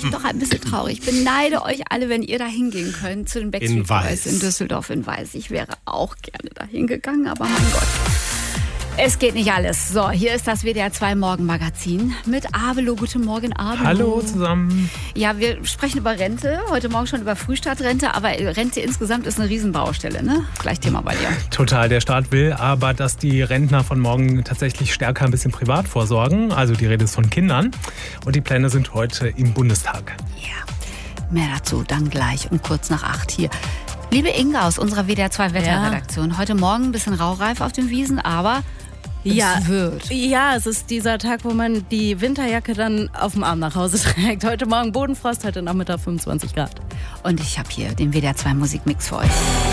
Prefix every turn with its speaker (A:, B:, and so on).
A: bin doch ein bisschen traurig. Ich beneide euch alle, wenn ihr da hingehen könnt zu den Backstreet Boys in Düsseldorf in Weiß. Ich wäre auch gerne da hingegangen, aber mein Gott. Es geht nicht alles. So, hier ist das WDR 2 Morgenmagazin mit Abelo. Guten Morgen, Abelo.
B: Hallo zusammen.
A: Ja, wir sprechen über Rente. Heute Morgen schon über Frühstart-Rente. Aber Rente insgesamt ist eine Riesenbaustelle, ne? Gleich Thema bei dir.
B: Total. Der Staat will aber, dass die Rentner von morgen tatsächlich stärker ein bisschen privat vorsorgen. Also die Rede ist von Kindern. Und die Pläne sind heute im Bundestag.
A: Ja, mehr dazu dann gleich um kurz nach 8 hier. Liebe Inga aus unserer WDR 2 Wetterredaktion. Heute Morgen ein bisschen raureif auf den Wiesen, aber es wird.
C: Ja, es ist dieser Tag, wo man die Winterjacke dann auf dem Arm nach Hause trägt. Heute Morgen Bodenfrost, heute Nachmittag 25 Grad.
A: Und ich habe hier den WDR 2 Musikmix für euch.